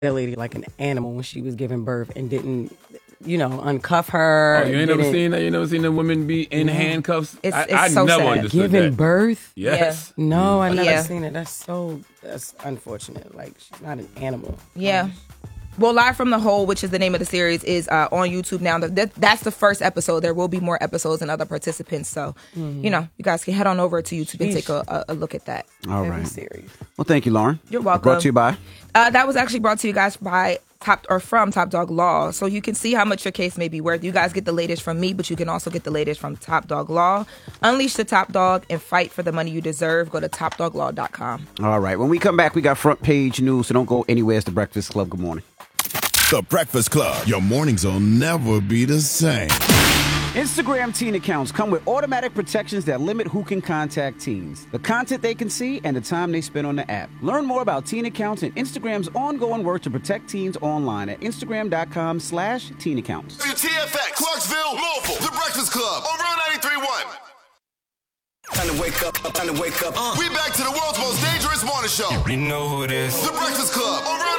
that lady like an animal when she was giving birth and didn't, uncuff her. Oh, you ain't never seen that? You never seen a woman be in handcuffs? I so never sad. understood Giving that. birth? Yes. Yeah. No, I never seen it. That's unfortunate. Like, she's not an animal. Yeah. Well, Live from the Hole, which is the name of the series, is on YouTube now. That's the first episode. There will be more episodes and other participants. So, you guys can head on over to YouTube and take a look at that. All right. Series. Well, thank you, Lauren. You're welcome. Brought to you by? That was actually brought to you guys by from Top Dog Law. So you can see how much your case may be worth. You guys get the latest from me, but you can also get the latest from Top Dog Law. Unleash the top dog and fight for the money you deserve. Go to topdoglaw.com. All right. When we come back, we got front page news, so don't go anywhere. It's The Breakfast Club. Good morning. The Breakfast Club. Your mornings will never be the same. Instagram teen accounts come with automatic protections that limit who can contact teens, the content they can see, and the time they spend on the app. Learn more about teen accounts and Instagram's ongoing work to protect teens online at Instagram.com/teen accounts. WTFX, Clarksville, Louisville, The Breakfast Club on Real 93.1. Time to wake up, time to wake up. We back to the world's most dangerous morning show. You know who it is. The Breakfast Club on Real